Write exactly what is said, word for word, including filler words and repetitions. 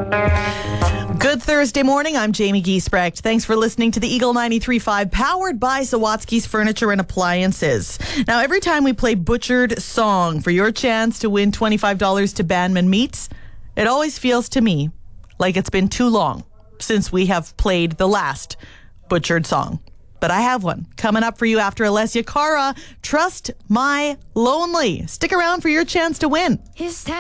Good Thursday morning. I'm Jamie Giesbrecht. Thanks for listening to the Eagle ninety-three point five, powered by Sawatsky's Furniture and Appliances. Now, every time we play Butchered Song for your chance to win twenty-five dollars to Banman Meats, it always feels to me like it's been too long since we have played the last Butchered Song. But I have one coming up for you after Alessia Cara. Trust My Lonely. Stick around for your chance to win.